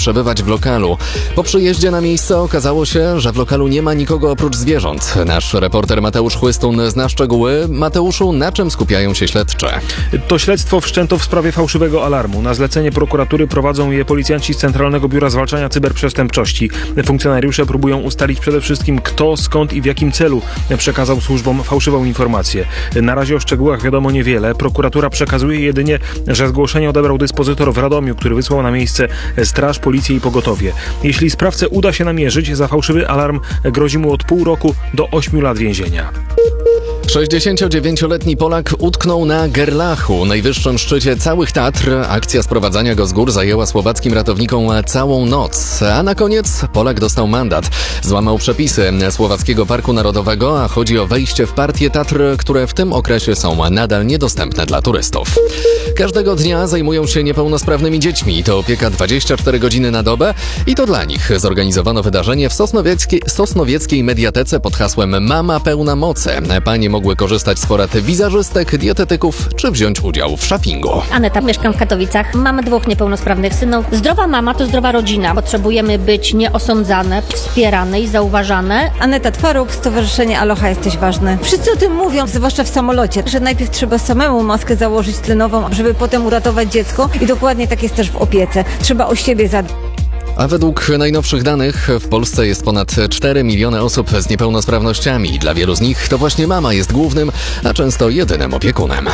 przebywać w lokalu. Po przyjeździe na miejsce okazało się, że w lokalu nie ma nikogo oprócz zwierząt. Nasz reporter Mateusz Chłystun zna szczegóły. Mateuszu, na czym skupiają się śledczy? To śledztwo wszczęto w sprawie fałszywego alarmu. Na zlecenie prokuratury prowadzą je policjanci z Centralnego Biura Zwalczania Cyberprzestępczości. Funkcjonariusze próbują ustalić przede wszystkim, kto, skąd i w jakim celu przekazał służbom fałszywą informację. Na razie o szczegółach wiadomo niewiele. Prokuratura przekazuje jedynie, że zgłoszenie odebrał dyspozytor w Radomiu, który wysłał na miejsce straż, policję i pogotowie. Jeśli sprawcę uda się namierzyć, za fałszywy alarm grozi mu od pół roku do 8 lat więzienia. 69-letni Polak utknął na Gerlachu, najwyższym szczycie całych Tatr. Akcja sprowadzania go z gór zajęła słowackim ratownikom całą noc. A na koniec Polak dostał mandat. Złamał przepisy Słowackiego Parku Narodowego, a chodzi o wejście w partię Tatr, które w tym okresie są nadal niedostępne dla turystów. Każdego dnia zajmują się niepełnosprawnymi dziećmi. To opieka 24 godziny na dobę i to dla nich zorganizowano wydarzenie w Sosnowieckiej Mediatece pod hasłem Mama pełna mocy. Panie mogły korzystać z porad wizerzystek, dietetyków czy wziąć udział w shoppingu. Aneta, mieszkam w Katowicach. Mamy 2 niepełnosprawnych synów. Zdrowa mama to zdrowa rodzina. Potrzebujemy być nieosądzane, wspierane i zauważane. Aneta Twaruk, Stowarzyszenie Aloha Jesteś Ważny. Wszyscy o tym mówią, zwłaszcza w samolocie, że najpierw trzeba samemu maskę założyć tlenową, żeby potem uratować dziecko i dokładnie tak jest też w opiece. Trzeba o siebie zadbać. A według najnowszych danych w Polsce jest ponad 4 miliony osób z niepełnosprawnościami. Dla wielu z nich to właśnie mama jest głównym, a często jedynym opiekunem.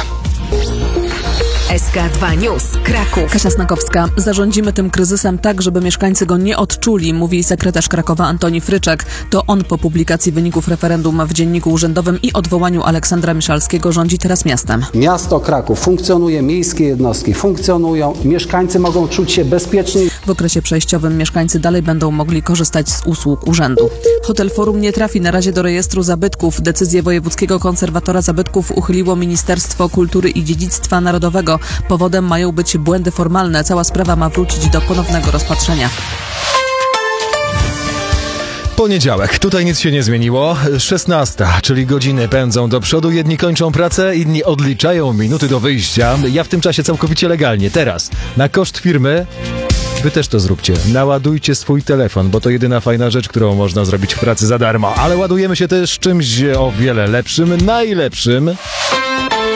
SK2 News, Kraków. Kasia Snakowska. Zarządzimy tym kryzysem tak, żeby mieszkańcy go nie odczuli, mówi sekretarz Krakowa Antoni Fryczek. To on po publikacji wyników referendum w Dzienniku Urzędowym i odwołaniu Aleksandra Miszalskiego rządzi teraz miastem. Miasto Kraków funkcjonuje, miejskie jednostki funkcjonują, mieszkańcy mogą czuć się bezpieczniej. W okresie przejściowym mieszkańcy dalej będą mogli korzystać z usług urzędu. Hotel Forum nie trafi na razie do rejestru zabytków. Decyzję wojewódzkiego konserwatora zabytków uchyliło Ministerstwo Kultury i Dziedzictwa Narodowego. Powodem mają być błędy formalne. Cała sprawa ma wrócić do ponownego rozpatrzenia. Poniedziałek. Tutaj nic się nie zmieniło. 16, czyli godziny pędzą do przodu. Jedni kończą pracę, inni odliczają minuty do wyjścia. Ja w tym czasie całkowicie legalnie. Teraz, na koszt firmy, wy też to zróbcie. Naładujcie swój telefon, bo to jedyna fajna rzecz, którą można zrobić w pracy za darmo. Ale ładujemy się też czymś o wiele lepszym, najlepszym.